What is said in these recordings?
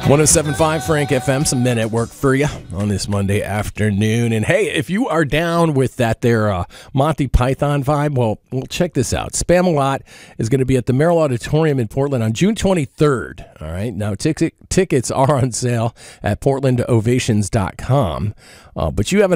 107.5 Frank FM, some men at work for you on this Monday afternoon. And hey, if you are down with that there Monty Python vibe, well, check this out. Spamalot is going to be at the Merrill Auditorium in Portland on June 23rd. All right, now tickets are on sale at portlandovations.com. But you have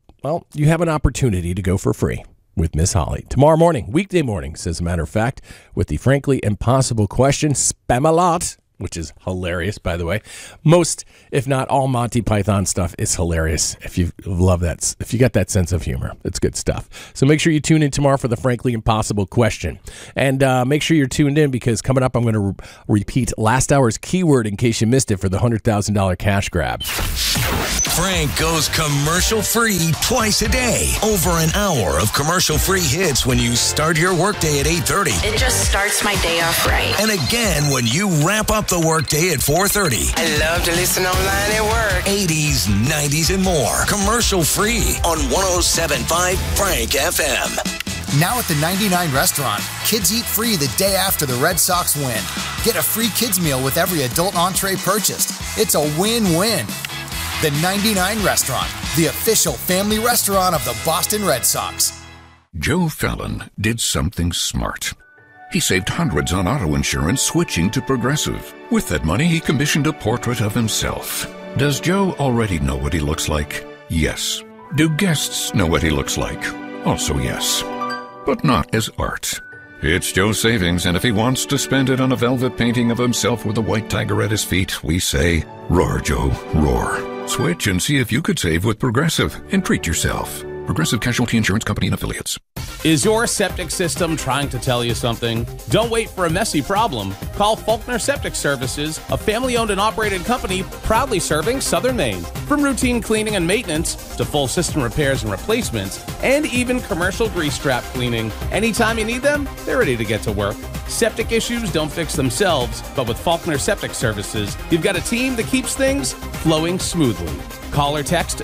an opportunity to go for free with Miss Holly tomorrow morning, weekday mornings, as a matter of fact, with the frankly impossible question, Spamalot, which is hilarious, by the way. Most, if not all, Monty Python stuff is hilarious. If you love that, if you got that sense of humor, it's good stuff. So make sure you tune in tomorrow for the frankly impossible question. And make sure you're tuned in, because coming up, I'm going to repeat last hour's keyword in case you missed it for the $100,000 cash grab. Frank goes commercial-free twice a day. Over an hour of commercial-free hits when you start your workday at 8:30. It just starts my day off right. And again when you wrap up the workday at 4:30. I love to listen online at work. 80s, 90s, and more. Commercial-free on 107.5 Frank FM. Now at the 99 Restaurant, kids eat free the day after the Red Sox win. Get a free kids meal with every adult entree purchased. It's a win-win. The 99 Restaurant, the official family restaurant of the Boston Red Sox. Joe Fallon did something smart. He saved hundreds on auto insurance switching to Progressive. With that money, he commissioned a portrait of himself. Does Joe already know what he looks like? Yes. Do guests know what he looks like? Also yes. But not as art. It's Joe's savings, and if he wants to spend it on a velvet painting of himself with a white tiger at his feet, we say, roar, Joe, roar. Switch and see if you could save with Progressive and treat yourself. Progressive Casualty Insurance Company and Affiliates. Is your septic system trying to tell you something? Don't wait for a messy problem. Call Faulkner Septic Services, a family-owned and operated company proudly serving Southern Maine. From routine cleaning and maintenance to full system repairs and replacements, and even commercial grease trap cleaning. Anytime you need them, they're ready to get to work. Septic issues don't fix themselves, but with Faulkner Septic Services, you've got a team that keeps things flowing smoothly. Call or text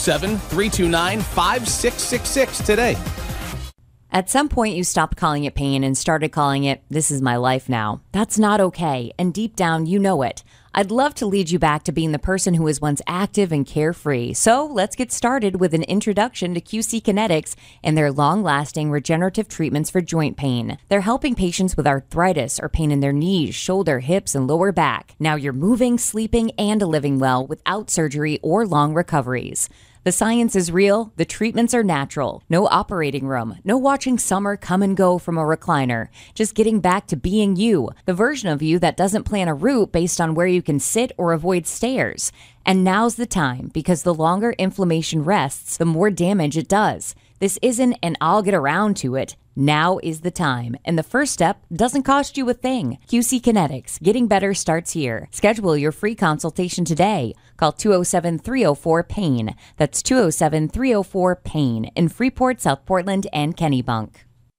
207-329-5666 today. At some point, you stopped calling it pain and started calling it, this is my life now. That's not okay, and deep down, you know it. I'd love to lead you back to being the person who was once active and carefree. So let's get started with an introduction to QC Kinetics and their long-lasting regenerative treatments for joint pain. They're helping patients with arthritis or pain in their knees, shoulder, hips, and lower back. Now you're moving, sleeping, and living well without surgery or long recoveries. The science is real, the treatments are natural. No operating room, no watching summer come and go from a recliner. Just getting back to being you, the version of you that doesn't plan a route based on where you can sit or avoid stairs. And now's the time, because the longer inflammation rests, the more damage it does. This isn't an I'll get around to it. Now is the time, and the first step doesn't cost you a thing. QC Kinetics, getting better starts here. Schedule your free consultation today. Call 207-304-PAIN. That's 207-304-PAIN in Freeport, South Portland, and Kennebunk.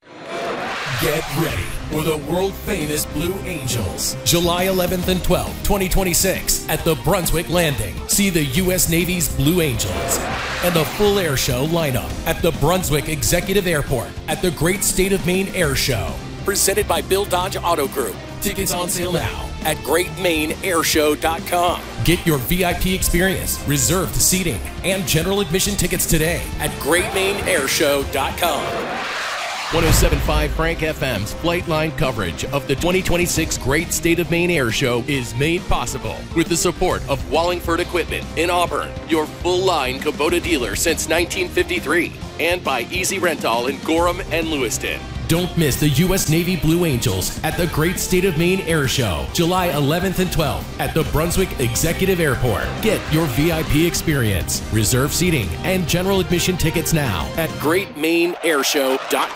Get ready for the world-famous Blue Angels, July 11th and 12th, 2026, at the Brunswick Landing. See the U.S. Navy's Blue Angels and the full air show lineup at the Brunswick Executive Airport at the Great State of Maine Air Show. Presented by Bill Dodge Auto Group. Tickets on sale now at GreatMaineAirShow.com. Get your VIP experience, reserved seating, and general admission tickets today at GreatMaineAirShow.com. 107.5 Frank FM's flight line coverage of the 2026 Great State of Maine Air Show is made possible with the support of Wallingford Equipment in Auburn, your full-line Kubota dealer since 1953, and by Easy Rental in Gorham and Lewiston. Don't miss the U.S. Navy Blue Angels at the Great State of Maine Air Show, July 11th and 12th at the Brunswick Executive Airport. Get your VIP experience, reserve seating, and general admission tickets now at GreatMaineAirShow.com.